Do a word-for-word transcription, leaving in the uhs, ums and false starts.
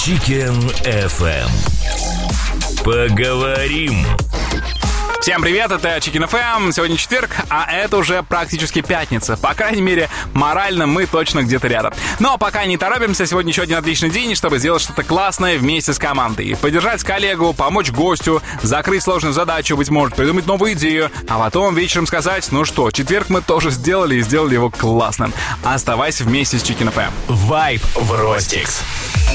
Chicken эф эм. Поговорим. Всем привет, это Chicken эф эм. Сегодня четверг, а это уже практически пятница. По крайней мере, морально мы точно где-то рядом. Но пока не торопимся, сегодня еще один отличный день, чтобы сделать что-то классное вместе с командой. Поддержать коллегу, помочь гостю, закрыть сложную задачу, быть может, придумать новую идею, а потом вечером сказать: ну что, четверг мы тоже сделали и сделали его классным. Оставайся вместе с Chicken эф эм. Вайб в Ростикс.